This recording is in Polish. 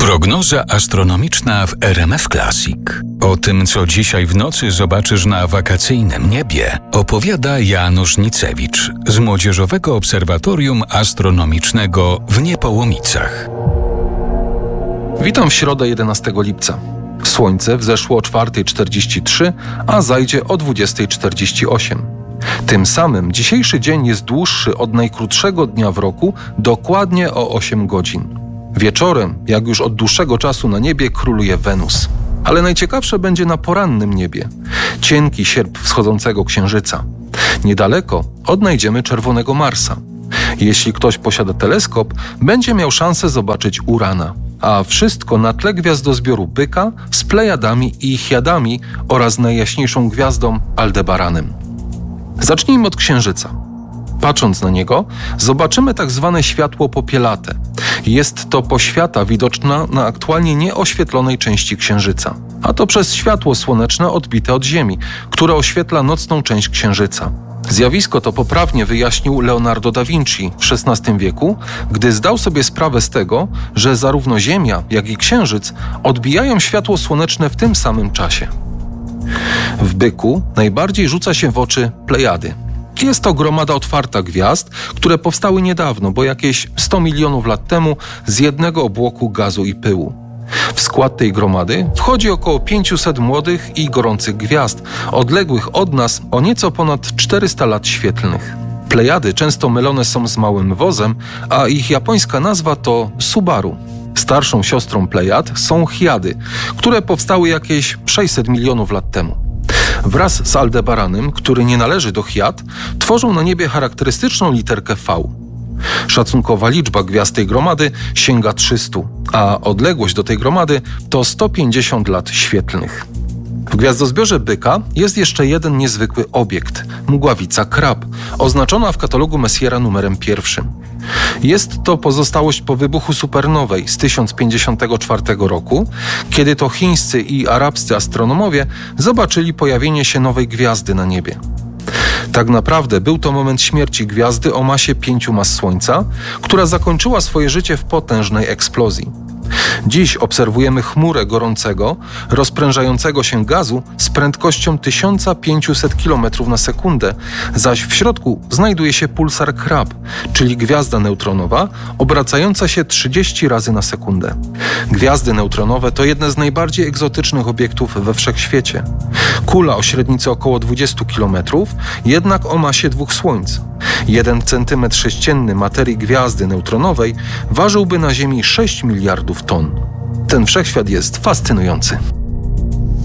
Prognoza astronomiczna w RMF Classic. O tym, co dzisiaj w nocy zobaczysz na wakacyjnym niebie, opowiada Janusz Nicewicz z Młodzieżowego Obserwatorium Astronomicznego w Niepołomicach. Witam w środę 11 lipca. Słońce wzeszło o 4:43, a zajdzie o 20:48. Tym samym dzisiejszy dzień jest dłuższy od najkrótszego dnia w roku dokładnie o 8 godzin. Wieczorem, jak już od dłuższego czasu na niebie, króluje Wenus. Ale najciekawsze będzie na porannym niebie. Cienki sierp wschodzącego księżyca. Niedaleko odnajdziemy czerwonego Marsa. Jeśli ktoś posiada teleskop, będzie miał szansę zobaczyć Urana. A wszystko na tle gwiazdozbioru Byka z Plejadami i Chiadami oraz najjaśniejszą gwiazdą Aldebaranem. Zacznijmy od księżyca. Patrząc na niego, zobaczymy tak zwane światło popielate. Jest to poświata widoczna na aktualnie nieoświetlonej części księżyca. A to przez światło słoneczne odbite od Ziemi, które oświetla nocną część księżyca. Zjawisko to poprawnie wyjaśnił Leonardo da Vinci w XVI wieku, gdy zdał sobie sprawę z tego, że zarówno Ziemia, jak i Księżyc odbijają światło słoneczne w tym samym czasie. W Byku najbardziej rzuca się w oczy Plejady. Jest to gromada otwarta gwiazd, które powstały niedawno, bo jakieś 100 milionów lat temu z jednego obłoku gazu i pyłu. W skład tej gromady wchodzi około 500 młodych i gorących gwiazd, odległych od nas o nieco ponad 400 lat świetlnych. Plejady często mylone są z Małym Wozem, a ich japońska nazwa to Subaru. Starszą siostrą Plejad są Chiady, które powstały jakieś 600 milionów lat temu. Wraz z Aldebaranem, który nie należy do Chiad, tworzą na niebie charakterystyczną literkę V. Szacunkowa liczba gwiazd tej gromady sięga 300, a odległość do tej gromady to 150 lat świetlnych. W gwiazdozbiorze Byka jest jeszcze jeden niezwykły obiekt – mgławica Crab, oznaczona w katalogu Messiera numerem 1. Jest to pozostałość po wybuchu supernowej z 1054 roku, kiedy to chińscy i arabscy astronomowie zobaczyli pojawienie się nowej gwiazdy na niebie. Tak naprawdę był to moment śmierci gwiazdy o masie 5 mas Słońca, która zakończyła swoje życie w potężnej eksplozji. Dziś obserwujemy chmurę gorącego, rozprężającego się gazu z prędkością 1500 km na sekundę, zaś w środku znajduje się pulsar Crab, czyli gwiazda neutronowa obracająca się 30 razy na sekundę. Gwiazdy neutronowe to jedne z najbardziej egzotycznych obiektów we wszechświecie. Kula o średnicy około 20 km, jednak o masie 2 Słońc. 1 cm3 materii gwiazdy neutronowej ważyłby na Ziemi 6 miliardów ton. Ten wszechświat jest fascynujący.